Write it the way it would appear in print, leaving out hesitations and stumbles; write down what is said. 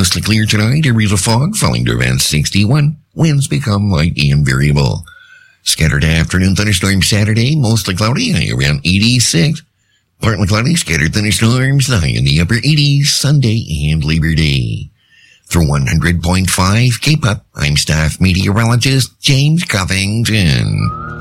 mostly clear tonight. Areas of fog falling to around 61. Winds become light and variable. Scattered afternoon thunderstorms Saturday, mostly cloudy, high around 86. Partly cloudy, scattered thunderstorms, high in the upper 80s, Sunday and Labor Day. For 100.5 K-Pop, I'm staff meteorologist James Covington.